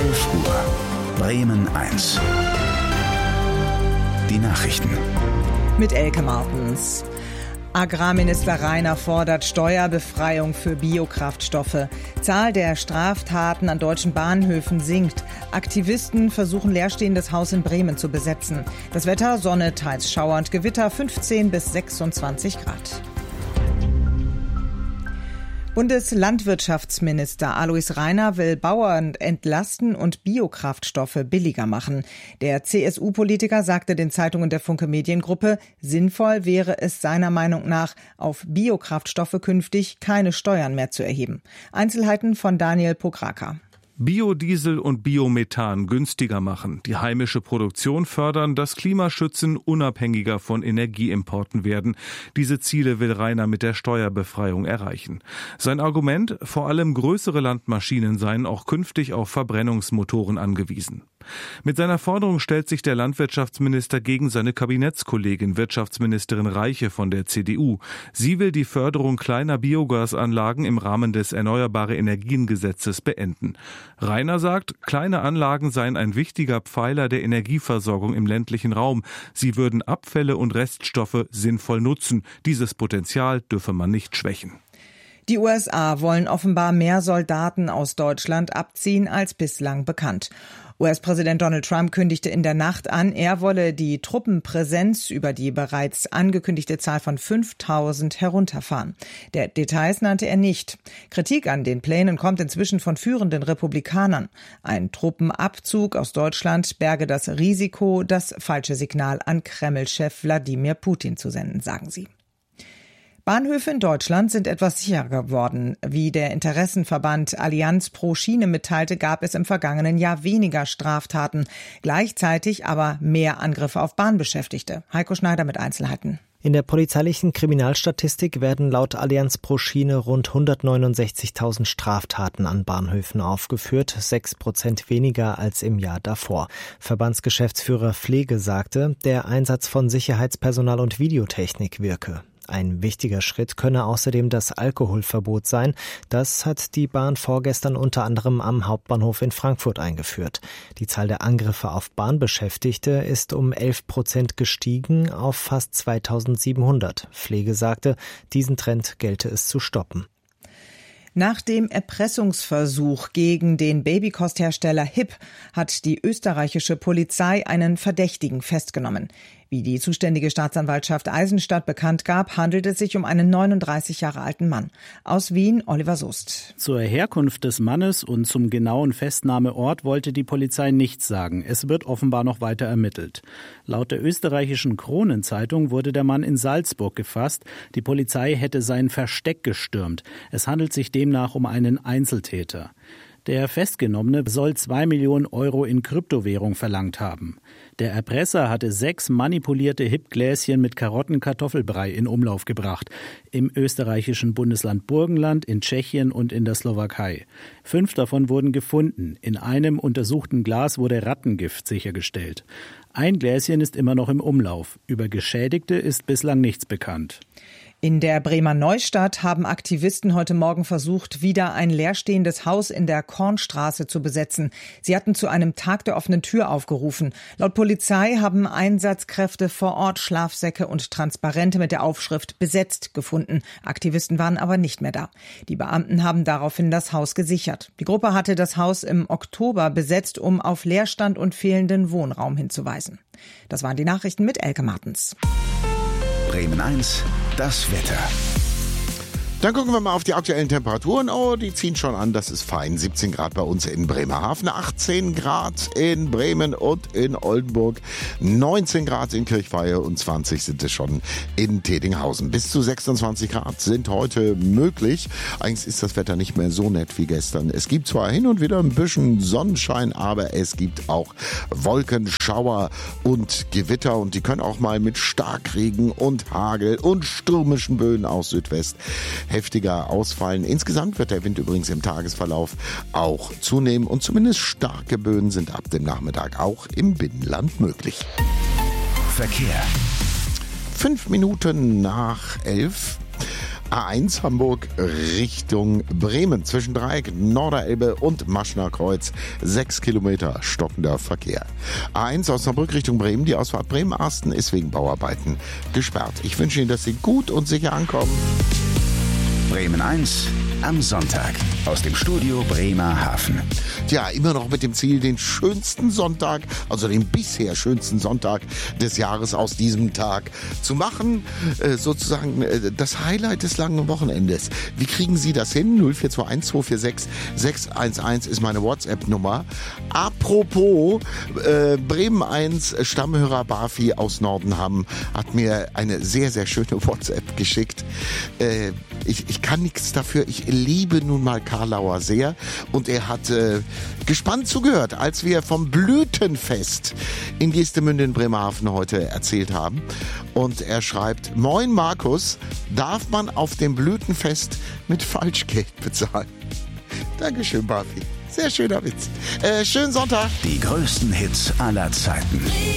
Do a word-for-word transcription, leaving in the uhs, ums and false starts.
elf Uhr. Bremen eins. Die Nachrichten. Mit Elke Martens. Agrarminister Rainer fordert Steuerbefreiung für Biokraftstoffe. Zahl der Straftaten an deutschen Bahnhöfen sinkt. Aktivisten versuchen leerstehendes Haus in Bremen zu besetzen. Das Wetter: Sonne, teils schauernd, Gewitter fünfzehn bis sechsundzwanzig Grad. Bundeslandwirtschaftsminister Alois Rainer will Bauern entlasten und Biokraftstoffe billiger machen. Der C S U-Politiker sagte den Zeitungen der Funke Mediengruppe, sinnvoll wäre es seiner Meinung nach, auf Biokraftstoffe künftig keine Steuern mehr zu erheben. Einzelheiten von Daniel Pokraka. Biodiesel und Biomethan günstiger machen, die heimische Produktion fördern, das Klima schützen, unabhängiger von Energieimporten werden. Diese Ziele will Rainer mit der Steuerbefreiung erreichen. Sein Argument: vor allem größere Landmaschinen seien auch künftig auf Verbrennungsmotoren angewiesen. Mit seiner Forderung stellt sich der Landwirtschaftsminister gegen seine Kabinettskollegin Wirtschaftsministerin Reiche von der C D U. Sie will die Förderung kleiner Biogasanlagen im Rahmen des Erneuerbare-Energien-Gesetzes beenden. Rainer sagt, kleine Anlagen seien ein wichtiger Pfeiler der Energieversorgung im ländlichen Raum. Sie würden Abfälle und Reststoffe sinnvoll nutzen. Dieses Potenzial dürfe man nicht schwächen. Die U S A wollen offenbar mehr Soldaten aus Deutschland abziehen als bislang bekannt. U S-Präsident Donald Trump kündigte in der Nacht an, er wolle die Truppenpräsenz über die bereits angekündigte Zahl von fünftausend herunterfahren. Der Details nannte er nicht. Kritik an den Plänen kommt inzwischen von führenden Republikanern. Ein Truppenabzug aus Deutschland berge das Risiko, das falsche Signal an Kreml-Chef Wladimir Putin zu senden, sagen sie. Bahnhöfe in Deutschland sind etwas sicherer geworden. Wie der Interessenverband Allianz pro Schiene mitteilte, gab es im vergangenen Jahr weniger Straftaten, gleichzeitig aber mehr Angriffe auf Bahnbeschäftigte. Heiko Schneider mit Einzelheiten. In der polizeilichen Kriminalstatistik werden laut Allianz pro Schiene rund hundertneunundsechzigtausend Straftaten an Bahnhöfen aufgeführt, sechs Prozent weniger als im Jahr davor. Verbandsgeschäftsführer Pflege sagte, der Einsatz von Sicherheitspersonal und Videotechnik wirke. Ein wichtiger Schritt könne außerdem das Alkoholverbot sein. Das hat die Bahn vorgestern unter anderem am Hauptbahnhof in Frankfurt eingeführt. Die Zahl der Angriffe auf Bahnbeschäftigte ist um elf Prozent gestiegen auf fast zweitausendsiebenhundert. Pflege sagte, diesen Trend gelte es zu stoppen. Nach dem Erpressungsversuch gegen den Babykosthersteller Hip hat die österreichische Polizei einen Verdächtigen festgenommen. Wie die zuständige Staatsanwaltschaft Eisenstadt bekannt gab, handelt es sich um einen neununddreißig Jahre alten Mann. Aus Wien, Oliver Soest. Zur Herkunft des Mannes und zum genauen Festnahmeort wollte die Polizei nichts sagen. Es wird offenbar noch weiter ermittelt. Laut der österreichischen Kronenzeitung wurde der Mann in Salzburg gefasst. Die Polizei hätte sein Versteck gestürmt. Es handelt sich demnach um einen Einzeltäter. Der Festgenommene soll zwei Millionen Euro in Kryptowährung verlangt haben. Der Erpresser hatte sechs manipulierte Hip-Gläschen mit Karottenkartoffelbrei in Umlauf gebracht. Im österreichischen Bundesland Burgenland, in Tschechien und in der Slowakei. Fünf davon wurden gefunden. In einem untersuchten Glas wurde Rattengift sichergestellt. Ein Gläschen ist immer noch im Umlauf. Über Geschädigte ist bislang nichts bekannt. In der Bremer Neustadt haben Aktivisten heute Morgen versucht, wieder ein leerstehendes Haus in der Kornstraße zu besetzen. Sie hatten zu einem Tag der offenen Tür aufgerufen. Laut Polizei haben Einsatzkräfte vor Ort Schlafsäcke und Transparente mit der Aufschrift "besetzt" gefunden. Aktivisten waren aber nicht mehr da. Die Beamten haben daraufhin das Haus gesichert. Die Gruppe hatte das Haus im Oktober besetzt, um auf Leerstand und fehlenden Wohnraum hinzuweisen. Das waren die Nachrichten mit Elke Martens. Bremen eins, das Wetter. Dann gucken wir mal auf die aktuellen Temperaturen. Oh, die ziehen schon an, das ist fein. siebzehn Grad bei uns in Bremerhaven, achtzehn Grad in Bremen und in Oldenburg, neunzehn Grad in Kirchweihe und zwanzig sind es schon in Tedinghausen. Bis zu sechsundzwanzig Grad sind heute möglich. Eigentlich ist das Wetter nicht mehr so nett wie gestern. Es gibt zwar hin und wieder ein bisschen Sonnenschein, aber es gibt auch Wolken, Schauer und Gewitter und die können auch mal mit Starkregen und Hagel und stürmischen Böen aus Südwest heftiger ausfallen. Insgesamt wird der Wind übrigens im Tagesverlauf auch zunehmen und zumindest starke Böen sind ab dem Nachmittag auch im Binnenland möglich. Verkehr. Fünf Minuten nach elf. A eins Hamburg Richtung Bremen zwischen Dreieck, Norderelbe und Maschner Kreuz. Sechs Kilometer stockender Verkehr. A eins Osnabrück Richtung Bremen. Die Ausfahrt Bremen-Arsten ist wegen Bauarbeiten gesperrt. Ich wünsche Ihnen, dass Sie gut und sicher ankommen. Bremen eins am Sonntag aus dem Studio Bremerhaven. Tja, immer noch mit dem Ziel, den schönsten Sonntag, also den bisher schönsten Sonntag des Jahres aus diesem Tag zu machen. Äh, sozusagen äh, das Highlight des langen Wochenendes. Wie kriegen Sie das hin? null vier zwei eins zwei vier sechs sechs eins eins ist meine WhatsApp-Nummer. Apropos, äh, Bremen eins Stammhörer Bafi aus Nordenham hat mir eine sehr, sehr schöne WhatsApp geschickt. Äh, ich, ich kann nichts dafür. Ich liebe nun mal Karlauer sehr und er hat äh, gespannt zugehört, als wir vom Blütenfest in Geestemünde in Bremerhaven heute erzählt haben. Und er schreibt: Moin Markus, darf man auf dem Blütenfest mit Falschgeld bezahlen? Dankeschön, Bafi. Sehr schöner Witz. Äh, schönen Sonntag. Die größten Hits aller Zeiten.